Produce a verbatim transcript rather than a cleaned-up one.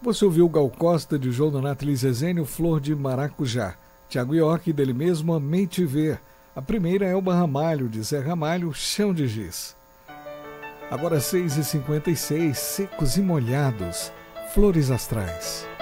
Você ouviu Gal Costa, de João Donato e Liz Ezênio, Flor de Maracujá. Tiago York, dele mesmo, Amei Te Ver. A primeira é Elba Ramalho, de Zé Ramalho, Chão de Giz. Agora seis e cinquenta e seis, Secos e Molhados, Flores Astrais.